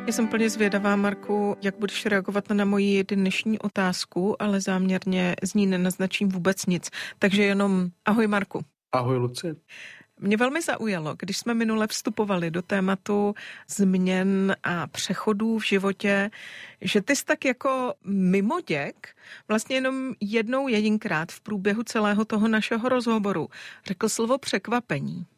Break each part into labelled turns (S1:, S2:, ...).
S1: Já jsem plně zvědavá, Marku, jak budeš reagovat na moji dnešní otázku, ale záměrně z ní nenaznačím vůbec nic. Takže jenom ahoj, Marku.
S2: Ahoj, Lucie.
S1: Mě velmi zaujalo, když jsme minule vstupovali do tématu změn a přechodů v životě, že ty jsi tak jako mimoděk vlastně jenom jedinkrát v průběhu celého toho našeho rozhovoru řekl slovo překvapení.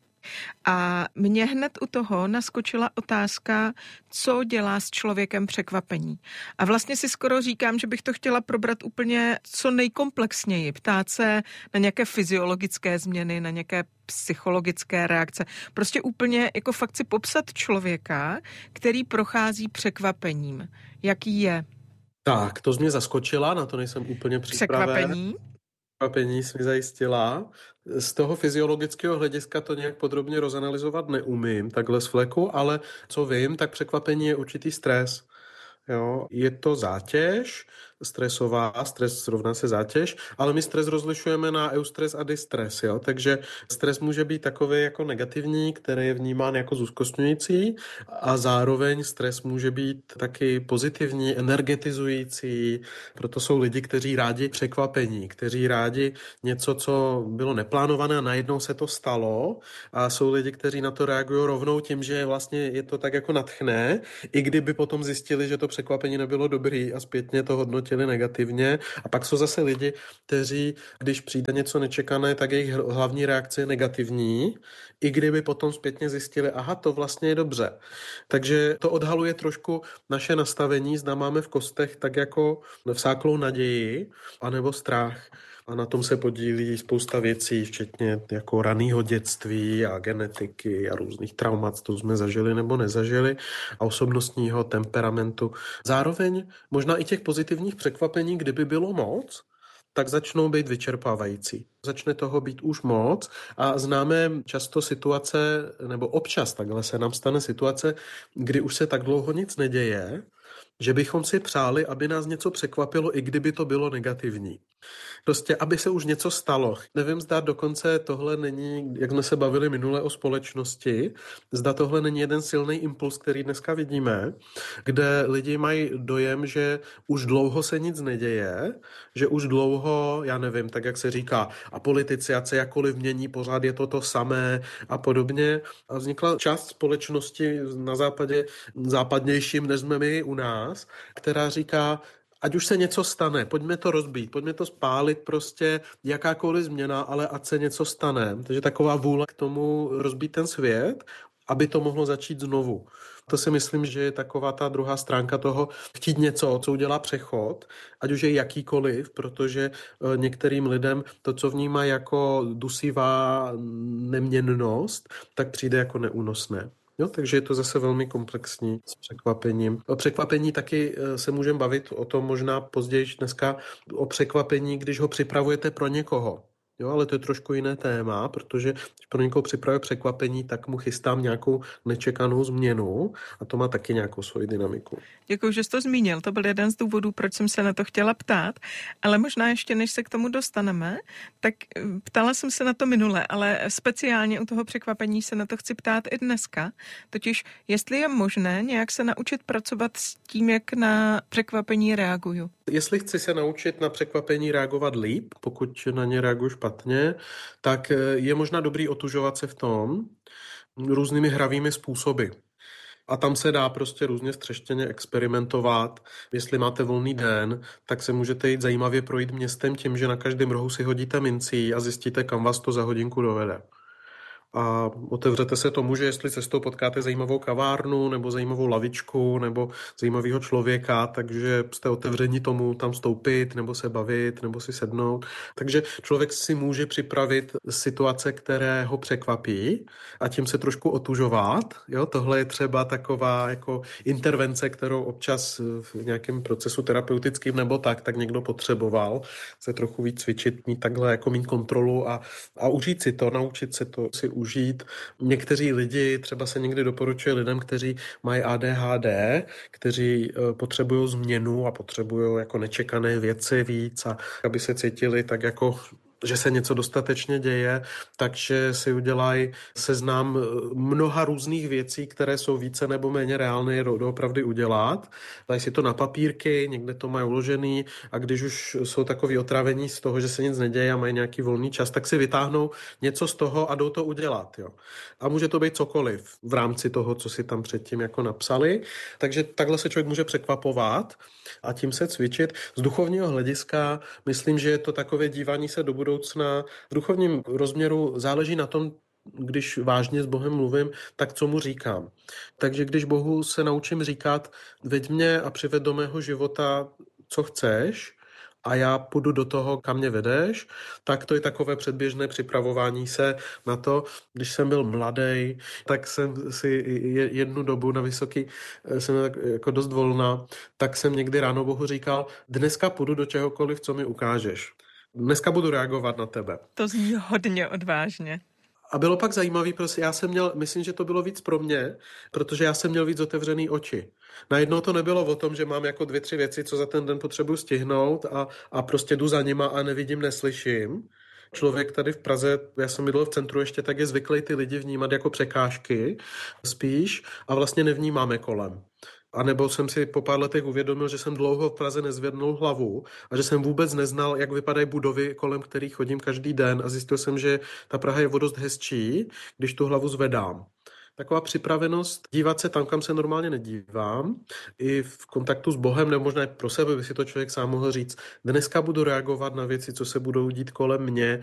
S1: A mě hned u toho naskočila otázka, co dělá s člověkem překvapení. A vlastně si skoro říkám, že bych to chtěla probrat úplně co nejkomplexněji. Ptát se na nějaké fyziologické změny, na nějaké psychologické reakce. Prostě úplně jako fakt si popsat člověka, který prochází překvapením. Jaký je?
S2: Tak, to jsi mě zaskočila, na to nejsem úplně připraven. Překvapení jsi mi zajistila. Z toho fyziologického hlediska to nějak podrobně rozanalyzovat neumím, takhle z fleku, ale co vím, tak překvapení je určitý stres. Jo, je to zátěž, stresová, stres rovná se zátěž, ale my stres rozlišujeme na eustres a distres, jo? Takže stres může být takový jako negativní, který je vnímán jako zúzkostňující a zároveň stres může být taky pozitivní, energetizující, proto jsou lidi, kteří rádi překvapení, kteří rádi něco, co bylo neplánované a najednou se to stalo a jsou lidi, kteří na to reagují rovnou tím, že vlastně je to tak jako nadchne, i kdyby potom zjistili, že to překvapení nebylo dobrý a zpětně to hodnotili negativně. A pak jsou zase lidi, kteří, když přijde něco nečekané, tak jejich hlavní reakce je negativní, i kdyby potom zpětně zjistili, aha, to vlastně je dobře. Takže to odhaluje trošku naše nastavení, zda máme v kostech tak jako vsáklou naději, anebo strach. A na tom se podílí spousta věcí, včetně jako raného dětství a genetiky a různých traumat, to jsme zažili nebo nezažili, a osobnostního temperamentu. Zároveň možná i těch pozitivních překvapení, kdyby bylo moc, tak začnou být vyčerpávající. Začne toho být už moc a známe často situace, nebo občas takhle se nám stane situace, kdy už se tak dlouho nic neděje, že bychom si přáli, aby nás něco překvapilo, i kdyby to bylo negativní. Prostě, aby se už něco stalo. Nevím, zda dokonce tohle není, jak jsme se bavili minule o společnosti, zda tohle není jeden silný impuls, který dneska vidíme, kde lidi mají dojem, že už dlouho se nic neděje, že už dlouho, já nevím, tak jak se říká, a politici, ať se jakkoliv mění, pořád je to samé a podobně. A vznikla část společnosti na západě, západnějším, než jsme my u nás, která říká, ať už se něco stane, pojďme to rozbít, pojďme to spálit, prostě jakákoliv změna, ale ať se něco stane. Takže taková vůle k tomu rozbít ten svět, aby to mohlo začít znovu. To si myslím, že je taková ta druhá stránka toho chtít něco, co udělá přechod, ať už je jakýkoliv, protože některým lidem to, co vnímá jako dusivá neměnnost, tak přijde jako neúnosné. Jo, takže je to zase velmi komplexní s překvapením. O překvapení taky se můžeme bavit o tom možná později dneska, o překvapení, když ho připravujete pro někoho. Jo, ale to je trošku jiné téma, protože když pro někoho připravuje překvapení, tak mu chystám nějakou nečekanou změnu a to má taky nějakou svoji dynamiku.
S1: Děkuji, že jsi to zmínil. To byl jeden z důvodů, proč jsem se na to chtěla ptát, ale možná ještě než se k tomu dostaneme, tak ptala jsem se na to minule, ale speciálně u toho překvapení se na to chci ptát i dneska. Totiž, jestli je možné nějak se naučit pracovat s tím, jak na překvapení reaguju.
S2: Jestli chci se naučit na překvapení reagovat líp, pokud na ně reaguju špatně, tak je možná dobrý otužovat se v tom různými hravými způsoby. A tam se dá prostě různě střeštěně experimentovat. Jestli máte volný den, tak se můžete jít zajímavě projít městem tím, že na každém rohu si hodíte mincí a zjistíte, kam vás to za hodinku dovede. A otevřete se tomu, že jestli cestou potkáte zajímavou kavárnu nebo zajímavou lavičku nebo zajímavého člověka, takže jste otevřeni tomu tam vstoupit nebo se bavit nebo si sednout. Takže člověk si může připravit situace, které ho překvapí a tím se trošku otužovat. Jo, tohle je třeba taková jako intervence, kterou občas v nějakém procesu terapeutickým nebo tak někdo potřeboval se trochu víc cvičit, mít takhle jako mít kontrolu a užít si to, naučit se to si užít. Někteří lidi, třeba se někdy doporučuje lidem, kteří mají ADHD, kteří potřebují změnu a potřebují jako nečekané věci víc a aby se cítili tak jako že se něco dostatečně děje, takže si udělají seznam mnoha různých věcí, které jsou více nebo méně reálné doopravdy udělat. Dají si to na papírky, někde to mají uložený a když už jsou takový otravení z toho, že se nic neděje a mají nějaký volný čas, tak si vytáhnou něco z toho a jdou to udělat. Jo. A může to být cokoliv v rámci toho, co si tam předtím jako napsali. Takže takhle se člověk může překvapovat a tím se cvičit. Z duchovního hlediska myslím, že je to takové dívání se do budoucna. V duchovním rozměru záleží na tom, když vážně s Bohem mluvím, tak co mu říkám. Takže když Bohu se naučím říkat, veď mě a přived do mého života, co chceš, a já půjdu do toho, kam mě vedeš, tak to je takové předběžné připravování se na to. Když jsem byl mladý, tak jsem si jednu dobu na vysoký, jsem tak jako dost volná, tak jsem někdy ráno Bohu říkal, dneska půjdu do čehokoliv, co mi ukážeš. Dneska budu reagovat na tebe.
S1: To zní hodně odvážně.
S2: A bylo pak zajímavý, protože já jsem měl, myslím, že to bylo víc pro mě, protože já jsem měl víc otevřený oči. Najednou to nebylo o tom, že mám jako 2-3 věci, co za ten den potřebuji stihnout a prostě jdu za nima a nevidím, neslyším. Člověk tady v Praze, já jsem bydlel v centru ještě, tak je zvyklý ty lidi vnímat jako překážky spíš a vlastně nevnímáme kolem. A nebo jsem si po pár letech uvědomil, že jsem dlouho v Praze nezvednul hlavu a že jsem vůbec neznal, jak vypadají budovy, kolem kterých chodím každý den a zjistil jsem, že ta Praha je o dost hezčí, když tu hlavu zvedám. Taková připravenost dívat se tam, kam se normálně nedívám, i v kontaktu s Bohem, nebo možná pro sebe by si to člověk sám mohl říct. Dneska budu reagovat na věci, co se budou dít kolem mě